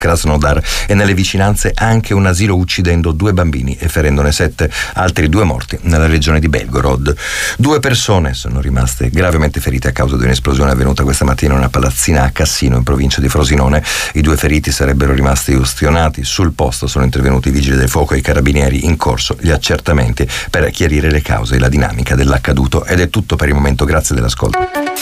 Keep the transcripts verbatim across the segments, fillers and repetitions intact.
Krasnodar e nelle vicinanze anche un asilo, uccidendo due bambini e ferendone sette, altri due morti nella regione di Belgorod. Due persone sono rimaste gravemente ferite a causa di un'esplosione avvenuta questa mattina in una palazzina a Cassino, in provincia di Frosinone. I due feriti sarebbero rimasti ustionati. Sul posto sono intervenuti i vigili del fuoco e i carabinieri, in corso gli accertamenti per chiarire le cause e la dinamica dell'accaduto. Ed è tutto per il momento, grazie dell'ascolto.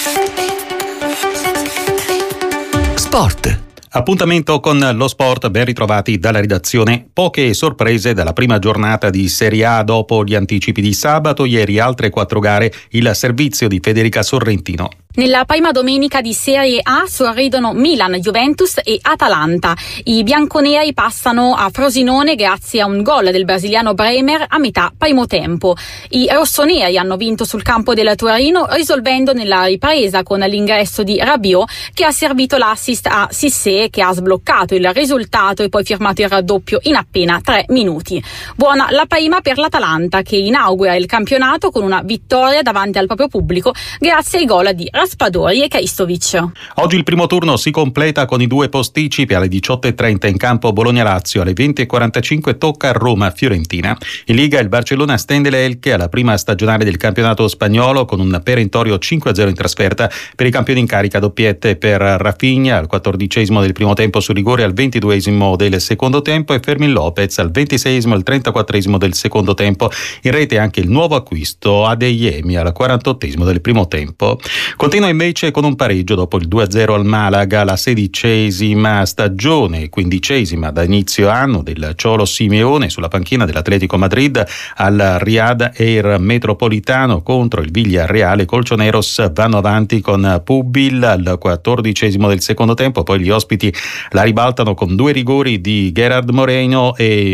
Sport. Appuntamento con lo sport, ben ritrovati dalla redazione. Poche sorprese dalla prima giornata di Serie A dopo gli anticipi di sabato. Ieri altre quattro gare, il servizio di Federica Sorrentino. Nella prima domenica di Serie A sorridono Milan, Juventus e Atalanta. I bianconeri passano a Frosinone grazie a un gol del brasiliano Bremer a metà primo tempo. I rossoneri hanno vinto sul campo del Torino, risolvendo nella ripresa con l'ingresso di Rabiot, che ha servito l'assist a Cissé, che ha sbloccato il risultato e poi firmato il raddoppio in appena tre minuti. Buona la prima per l'Atalanta, che inaugura il campionato con una vittoria davanti al proprio pubblico grazie ai gol di Raspadori e Krajstovic. Oggi il primo turno si completa con i due posticipi. Alle diciotto e trenta in campo Bologna-Lazio, alle venti e quarantacinque tocca Roma-Fiorentina. In Liga il Barcellona stende le elche alla prima stagionale del campionato spagnolo con un perentorio cinque a zero in trasferta per i campioni in carica. Doppiette per Rafinha al quattordicesimo del primo tempo su rigore, al ventiduesimo del secondo tempo, e Fermin Lopez al ventiseiesimo al trentaquattresimo del secondo tempo. In rete anche il nuovo acquisto Adeyemi al quarantottesimo del primo tempo. Continua invece con un pareggio dopo il due a zero al Malaga, la sedicesima stagione, quindicesima da inizio anno del Cholo Simeone sulla panchina dell'Atletico Madrid al Riyadh Air Metropolitano contro il Villarreal. Colchoneros vanno avanti con Pubil al quattordicesimo del secondo tempo, poi gli ospiti la ribaltano con due rigori di Gerard Moreno e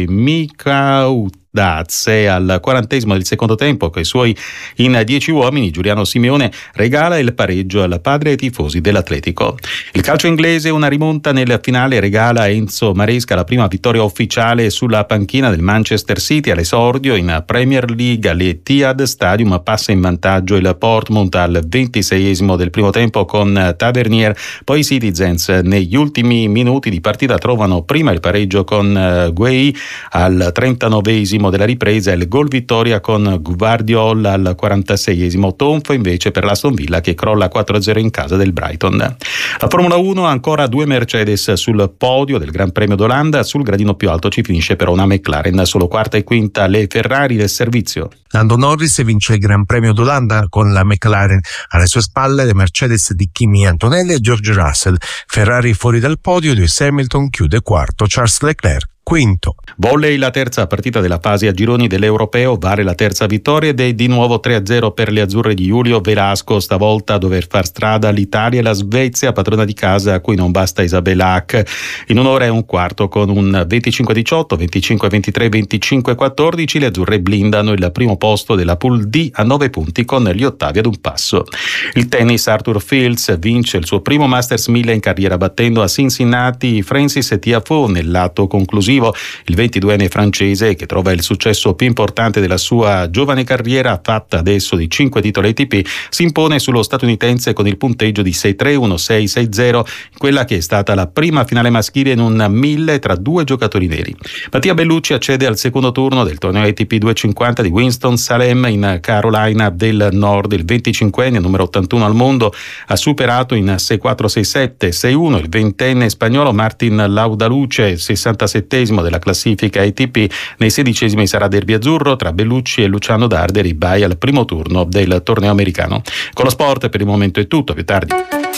Mikau Dazze al quarantesimo del secondo tempo. Con i suoi in dieci uomini Giuliano Simeone regala il pareggio al padre ai tifosi dell'Atletico. Il calcio inglese, una rimonta nel finale regala a Enzo Maresca la prima vittoria ufficiale sulla panchina del Manchester City. All'esordio in Premier League all'Etihad Stadium passa in vantaggio il Portsmouth al ventiseiesimo del primo tempo con Tavernier. Poi i Citizens negli ultimi minuti di partita trovano prima il pareggio con Guei al trentanovesimo della ripresa e il gol vittoria con Gvardiol al quarantaseiesimo. Tonfo invece per l'Aston Villa, che crolla quattro a zero in casa del Brighton. La Formula uno, ancora due Mercedes sul podio del Gran Premio d'Olanda. Sul gradino più alto ci finisce però una McLaren, solo quarta e quinta le Ferrari del servizio. Lando Norris vince il Gran Premio d'Olanda con la McLaren, alle sue spalle le Mercedes di Kimi Antonelli e George Russell. Ferrari fuori dal podio, Lewis Hamilton chiude quarto, Charles Leclerc quinto. Volley, la terza partita della fase a gironi dell'Europeo, vale la terza vittoria ed è di nuovo tre a zero per le azzurre di Julio Velasco, stavolta a dover far strada l'Italia e la Svezia, padrona di casa a cui non basta Isabella Hack. In un'ora e un quarto con un venticinque a diciotto, venticinque a ventitré, venticinque a quattordici le azzurre blindano il primo posto della Pool D a nove punti con gli ottavi ad un passo. Il tennis, Arthur Fields vince il suo primo Masters mille in carriera battendo a Cincinnati Francis Tiafoe nel lato conclusivo. Il ventiduenne francese, che trova il successo più importante della sua giovane carriera, fatta adesso di cinque titoli A T P, si impone sullo statunitense con il punteggio di sei tre, uno sei, sei zero, in quella che è stata la prima finale maschile in un mille tra due giocatori neri. Mattia Bellucci accede al secondo turno del torneo A T P duecentocinquanta di Winston-Salem in Carolina del Nord. Il venticinquenne, numero ottantuno al mondo, ha superato in sei quattro, sei sette, sei uno il ventenne spagnolo Martin Laudaluce, sessantasettesimo della classifica A T P. Nei sedicesimi sarà derby azzurro tra Bellucci e Luciano Darderi, bye al primo turno del torneo americano. Con lo sport per il momento è tutto, più tardi.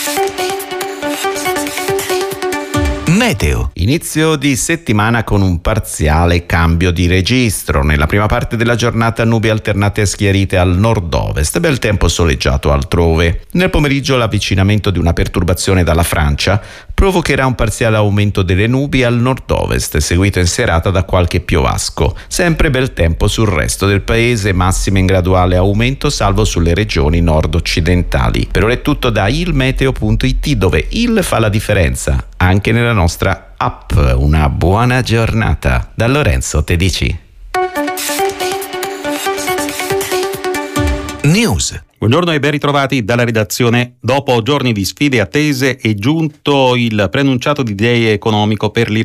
Meteo. Inizio di settimana con un parziale cambio di registro. Nella prima parte della giornata nubi alternate e schiarite al nord-ovest, bel tempo soleggiato altrove. Nel pomeriggio l'avvicinamento di una perturbazione dalla Francia provocherà un parziale aumento delle nubi al nord-ovest, seguito in serata da qualche piovasco. Sempre bel tempo sul resto del paese, massime in graduale aumento salvo sulle regioni nord-occidentali. Per ora è tutto da ilmeteo punto it, dove il fa la differenza anche nella nostra app. Una buona giornata da Lorenzo Tedici. News. Buongiorno e ben ritrovati dalla redazione. Dopo giorni di sfide attese è giunto il preannunciato D Day economico per l'Irlanda.